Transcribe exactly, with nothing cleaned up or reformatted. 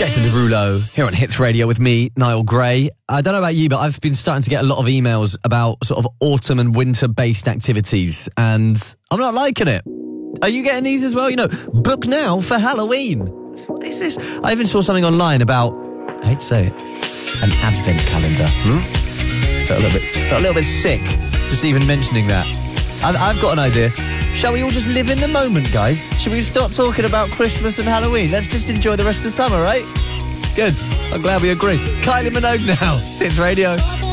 Jason Derulo here on Hits Radio with me, Niall Gray. I don't know about you, but I've been starting to get a lot of emails about sort of autumn and winter-based activities, and I'm not liking it. Are you getting these as well? You know, book now for Halloween. What is this? I even saw something online about, I hate to say it, an advent calendar. Hmm? Felt a little bit, felt a little bit sick just even mentioning that. I've, I've got an idea. Shall we all just live in the moment, guys? Should we stop talking about Christmas and Halloween? Let's just enjoy the rest of summer, right? Good. I'm glad we agree. Kylie Minogue now. Hits Radio.